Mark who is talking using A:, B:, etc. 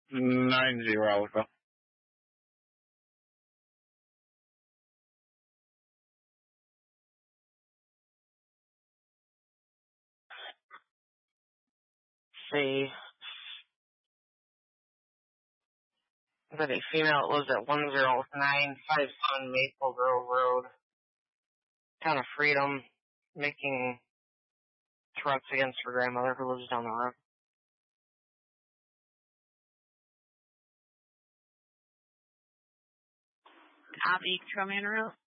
A: 90.
B: See. Is that a female that lives at 10957 Maple Grove Road, Town of Freedom, making threats against her grandmother who lives down the road.
C: Copy, come in route.